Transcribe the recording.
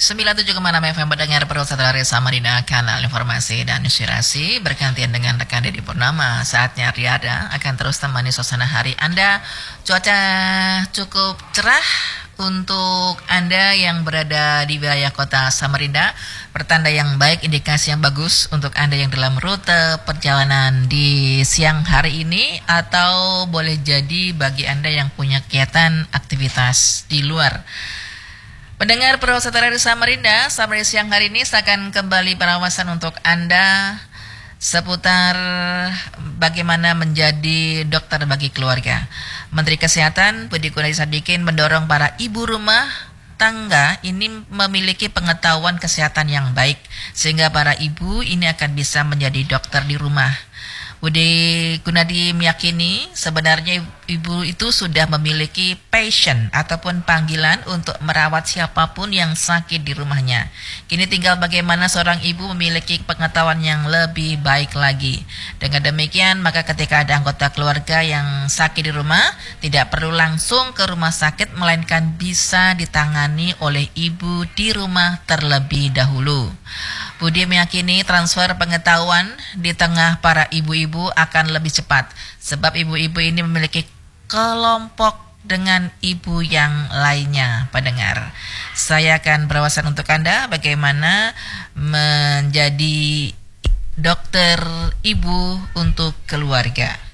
97,6 FM mendengar perlu setelah Samarinda, kanal informasi dan inspirasi bergantian dengan rekan Dedi Purnama. Saatnya Riada akan terus temani suasana hari Anda. Cuaca cukup cerah untuk Anda yang berada di wilayah kota Samarinda. Pertanda yang baik, indikasi yang bagus untuk Anda yang dalam rute perjalanan di siang hari ini, atau boleh jadi bagi Anda yang punya kegiatan aktivitas di luar. Pendengar Pro Setara di Samarinda siang hari ini akan kembali pengawasan untuk Anda seputar bagaimana menjadi dokter bagi keluarga. Menteri Kesehatan Budi Gunadi Sadikin mendorong para ibu rumah tangga ini memiliki pengetahuan kesehatan yang baik, sehingga para ibu ini akan bisa menjadi dokter di rumah. Budi Gunadi meyakini sebenarnya ibu itu sudah memiliki passion ataupun panggilan untuk merawat siapapun yang sakit di rumahnya. Kini tinggal bagaimana seorang ibu memiliki pengetahuan yang lebih baik lagi. Dengan demikian, maka ketika ada anggota keluarga yang sakit di rumah, tidak perlu langsung ke rumah sakit, melainkan bisa ditangani oleh ibu di rumah terlebih dahulu. Budi meyakini transfer pengetahuan di tengah para ibu-ibu akan lebih cepat, sebab ibu-ibu ini memiliki kelompok dengan ibu yang lainnya. Pendengar, saya akan berwawasan untuk Anda bagaimana menjadi dokter ibu untuk keluarga.